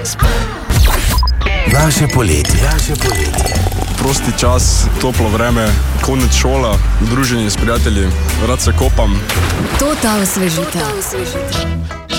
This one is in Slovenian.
Naše poletje. Prosti čas, toplo vreme, konec šola, druženje s prijatelji, rad se kopam. To ta osvežitev.